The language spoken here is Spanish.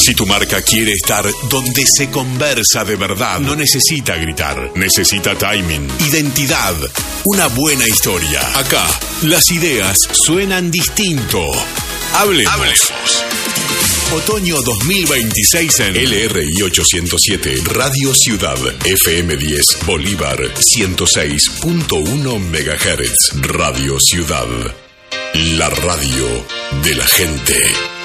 Si tu marca quiere estar donde se conversa de verdad, no necesita gritar, necesita timing, identidad, una buena historia. Acá, las ideas suenan distinto. Hablemos. Otoño 2026 en LRI 807, Radio Ciudad, FM 10, Bolívar 106.1 MHz. Radio Ciudad, la radio de la gente.